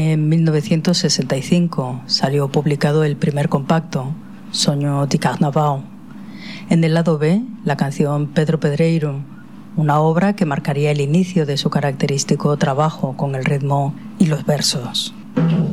En 1965 salió publicado el primer compacto, Sonho de Carnaval. En el lado B, la canción Pedro Pedreiro, una obra que marcaría el inicio de su característico trabajo con el ritmo y los versos.